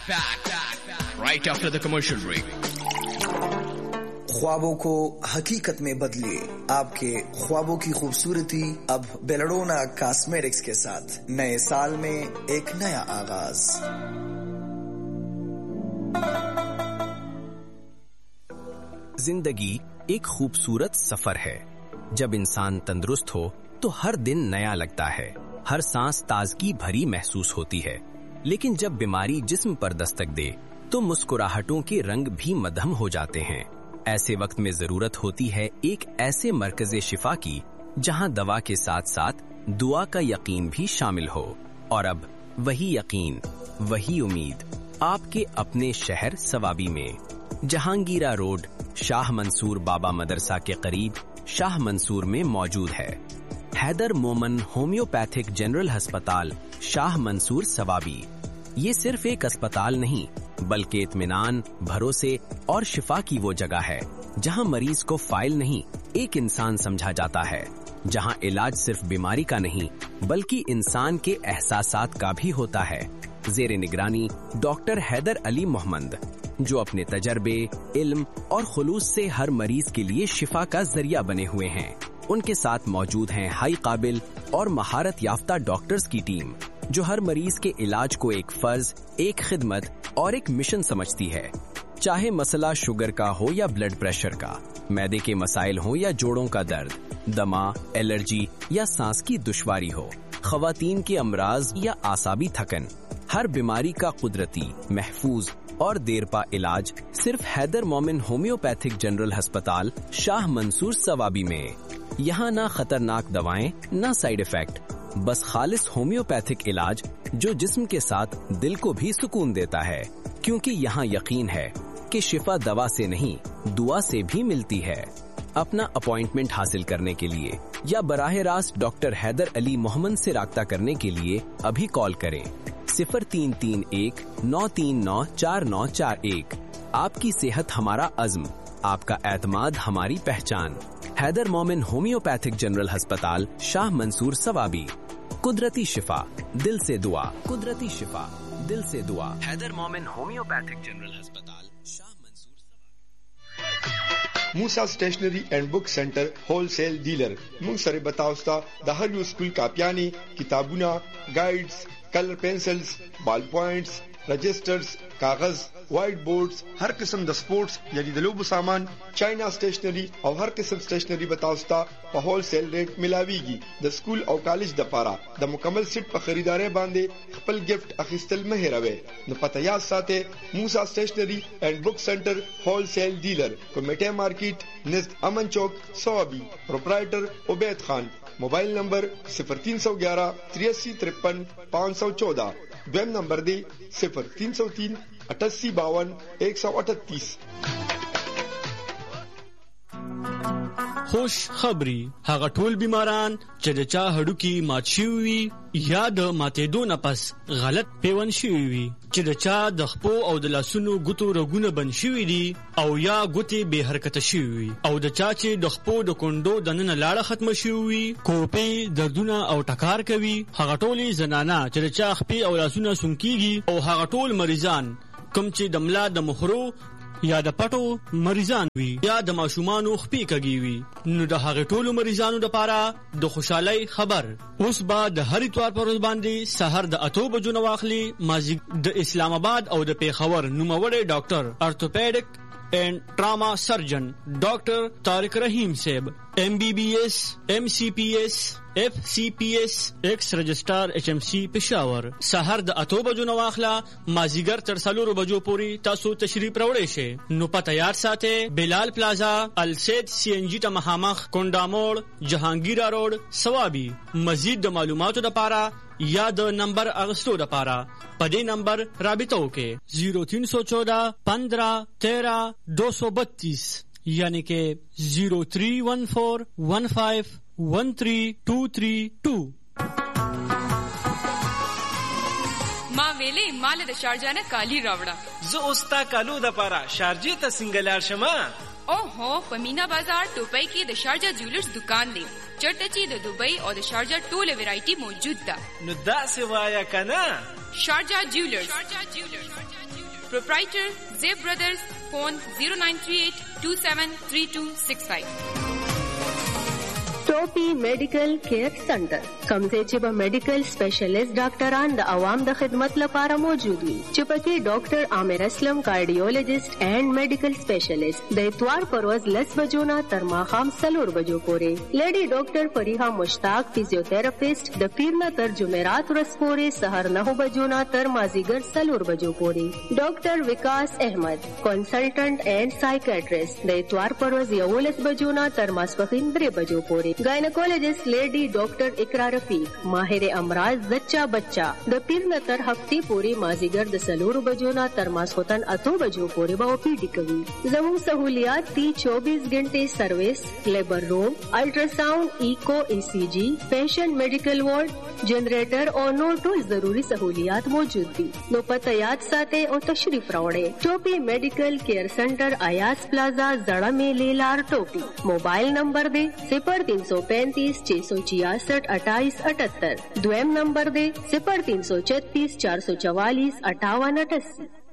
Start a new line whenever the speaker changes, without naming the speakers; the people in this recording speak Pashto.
Right after the commercial break.
ख्वाबों को हकीकत में बदलिए. आपके ख्वाबों की खूबसूरती अब बेलाडोना कॉस्मेटिक्स के साथ नए साल में एक नया आगाज.
जिंदगी एक खूबसूरत सफर है. जब इंसान तंदुरुस्त हो तो हर दिन नया लगता है. हर सांस ताजगी भरी महसूस होती है. लेकिन जब बीमारी जिस्म पर दस्तक दे तो मुस्कुराहटों के रंग भी मध्यम हो जाते हैं. ऐसे वक्त में जरूरत होती है एक ऐसे मरकज़े शिफा की जहां दवा के साथ साथ दुआ का यकीन भी शामिल हो. और अब वही यकीन, वही उम्मीद आपके अपने शहर सवाबी में. जहांगीरा रोड, शाह मंसूर बाबा मदरसा के करीब शाह मंसूर में मौजूद है. हैदर मोमन होम्योपैथिक जनरल अस्पताल, शाह मंसूर सवाबी. ये सिर्फ एक अस्पताल नहीं बल्कि इत्मीनान, भरोसे और शिफा की वो जगह है जहां मरीज को फाइल नहीं एक इंसान समझा जाता है. जहां इलाज सिर्फ बीमारी का नहीं बल्कि इंसान के एहसासात का भी होता है. जेर निगरानी डॉक्टर हैदर अली मोहम्मद, जो अपने तजर्बे, इल्म और खुलूस से हर मरीज के लिए शिफा का जरिया बने हुए हैं. उनके साथ मौजूद हैं हाई काबिल और महारत याफ्ता डॉक्टर्स की टीम जो हर मरीज के इलाज को एक फर्ज, एक खिदमत और एक मिशन समझती है. चाहे मसला शुगर का हो या ब्लड प्रेशर का, मैदे के मसाइल हो या जोड़ों का दर्द, दमा, एलर्जी या सांस की दुश्वारी हो, खवातीन के अमराज या आसाबी थकन, हर बीमारी का कुदरती, महफूज और देरपा इलाज सिर्फ हैदर मोमिन होम्योपैथिक जनरल अस्पताल, शाह मंसूर सवाबी में. यहाँ ना खतरनाक दवाएं, ना साइड इफेक्ट, बस खालिस होम्योपैथिक इलाज जो जिस्म के साथ दिल को भी सुकून देता है. क्योंकि यहाँ यकीन है कि शिफा दवा से नहीं दुआ से भी मिलती है. अपना अपॉइंटमेंट हासिल करने के लिए या बराह रास्त डॉक्टर हैदर अली मोहम्मद से राब्ता करने के लिए अभी कॉल करें 0331-939-4941. आपकी सेहत हमारा अज़्म, आपका एतमाद हमारी पहचान. हैदर मोमिन होम्योपैथिक जनरल अस्पताल, शाह मंसूर सवाबी. कुदरती शिफा, दिल से दुआ. कुदरती शिफा, दिल से दुआ. हैदर मोमिन होम्योपैथिक जनरल अस्पताल, शाह मंसूर सवाबी.
मूसा stationery and book centre wholesale dealer. मूंग सरे बताओस्ता द हर यू स्कूल कापियानी, किताबुना, guides, colour pencils, ball points, registers, कागज, व्हाइट बोर्ड्स, हर किस्म द स्पोर्ट्स यानी द लोबो सामान, चाइना स्टेशनरी और हर किस्म स्टेशनरी बताओस्ता पर होलसेल रेट मिलावीगी. द स्कूल और कॉलेज द पारा द मुकम्मल सिट पर खरीदारे बांधे खपल गिफ्ट अखिस्तल में रवे. न पता याद साथे मूसा stationery and book centre wholesale dealer, कमेटे मार्केट, निज़ अमन चौक, सवाबी. प्रोप्राइटर Ubaid Khan. Mobile number 0311 83 53 514. Web number दे 0303 88 52 138.
خوش خبری هغه ټول بیماران چې د چا هډوکي مات شوي وي یا د ماتېدو نه پس غلط پیوند شوي وي، چې د چا د خپو او د لاسونو ګوتو رګونه بند شوي دي او یا ګوتې بې حرکته شوي وي، او د چا چې د خپو د کونډو دننه لاړه ختمه شوي وي، کوپې، دردونه او ټکار کوي، هغه ټولې زنانه چې د چا خپې او لاسونه سونکېږي، او هغه ټول مریضان کوم چې د ملا د مخرو یا د پټو مریضان وي یا د ماشومانو خپې کږي وي، نو د هغه ټولو مریضانو لپاره د خوشحالۍ خبر. اوس به د هر اتوار پر ورځ باندې سحر د 8 بجو نه واخلي مازیګ د اسلام آباد او د پیښور نوموړی ډاکټر ارتوپیډک اینڈ ٹراما سرجن ڈاکٹر طارق رحیم صاحب MBBS MCPS FCPS ایکس رجسٹرار HMC پشاور. سحر د 8 بجو نه واخلا مازیګر تر 4 بجو پوری تاسو تشریف راوړئ شئ. نو پته یاد ساته بلال پلازا، السید CNG ته مخامخ، کونډاموړ، جهانگیرا روډ، سوابي. مزید د معلوماتو لپاره یا د نمبر اغستو لپاره په دې نمبر رابطه وکړئ 0314 15 13 232 یعنی کہ 0314 15 13232.
ما ویلې مال د شارجه نه کالی راوړه.
زه اوستا کالو د پاره شارجه ته سنگلار شمه.
اوهو په مینا بازار ټوپۍ کې د شارجه جولرز دکان دی. چرته چې د دوبۍ او د شارجه ټوله ویرایټي موجود ده.
نو دا څه وایا کنه؟
شارجه جولرز. Proprietor Zev Brothers. Phone 0938273265.
ټوپی میډیکل کیر سنټر کوم ځای چې به میډیکل سپیشلیست ډاکټران د عوام د خدمت لپاره موجود وي چې پکې ډاکټر عامر اسلم کارډیولوژیسټ اینڈ میډیکل سپیشلیست د اتوار پر ورځ 10 بجو نه تر ماښام 4 بجو پورې لیډي ډاکټر فریحه مشتاق فزیوتراپیسټ د پیر نه تر جمعرات ورځ پورې سحر 9 بجو نه تر مازیګر 4 بجو پورې ډاکټر وکاس احمد کنسلټنټ اینڈ سایکیاټریسټ د اتوار پر ورځ 11 بجو نه تر ماسپښین 3 بجو پورې گائنیکولوجسٹ لیڈی ڈاکٹر اقرا رفیق ماہر امراض زچا بچہ د پیر نه تر ہفتے پوری مازیګر د 4 بجو نه تر ماسخوتن 8 بجو پوری به پی ډی کوي زموږ سہولیات دي 24 غنټه سروس لیبر روم الټراساؤنڈ ایکو ای سی جی پیشنٹ میڈیکل وارڈ جنریٹر اور نور ټول ضروری سہولیات موجود دي نو پته یاد ساتئ او تشریف راوړئ ټوپی میڈیکل کیئر سنٹر ایاس پلازا زړه میلې لار ټوپی موبایل نمبر دی 0335-666-2878 دویم نمبر دی 0336-444-5888